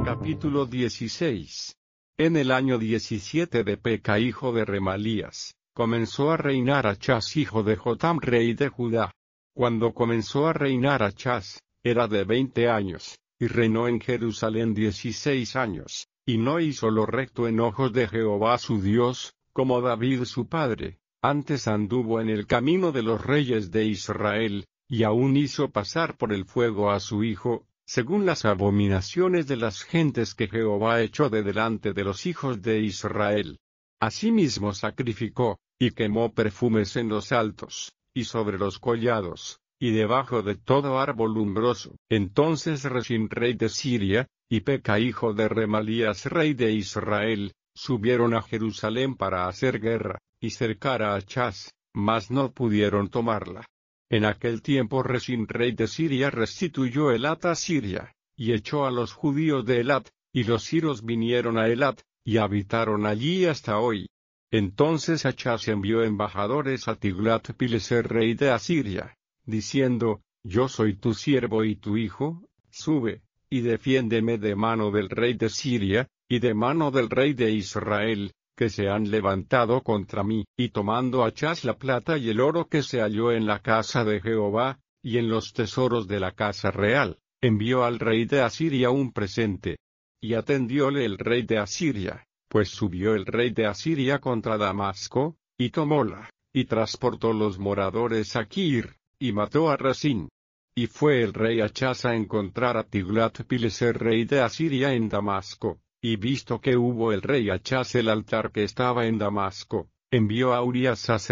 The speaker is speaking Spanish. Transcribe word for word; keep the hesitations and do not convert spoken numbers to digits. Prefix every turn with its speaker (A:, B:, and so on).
A: Capítulo dieciséis. En el año diecisiete de Peca hijo de Remalías, comenzó a reinar Achaz hijo de Jotam rey de Judá. Cuando comenzó a reinar Achaz, era de veinte años, y reinó en Jerusalén dieciséis años, y no hizo lo recto en ojos de Jehová su Dios, como David su padre. Antes anduvo en el camino de los reyes de Israel, y aún hizo pasar por el fuego a su hijo, según las abominaciones de las gentes que Jehová echó de delante de los hijos de Israel. Asimismo sacrificó, y quemó perfumes en los altos, y sobre los collados, y debajo de todo árbol umbroso. Entonces Resín rey de Siria, y Peca hijo de Remalías rey de Israel, subieron a Jerusalén para hacer guerra, y cercar a Achaz, mas no pudieron tomarla. En aquel tiempo Resín rey de Siria restituyó Elat a Siria, y echó a los judíos de Elat, y los siros vinieron a Elat, y habitaron allí hasta hoy. Entonces Achaz envió embajadores a Tiglat-Pileser rey de Asiria, diciendo, Yo soy tu siervo y tu hijo, sube, y defiéndeme de mano del rey de Siria, y de mano del rey de Israel, que se han levantado contra mí. Y tomando Achaz la plata y el oro que se halló en la casa de Jehová, y en los tesoros de la casa real, envió al rey de Asiria un presente. Y atendióle el rey de Asiria, pues subió el rey de Asiria contra Damasco, y tomóla, y transportó los moradores a Kir, y mató a Resín. Y fue el rey Achaz a encontrar a Tiglat-Pileser rey de Asiria en Damasco. Y visto que hubo el rey Achaz el altar que estaba en Damasco, envió a Urías sacerdote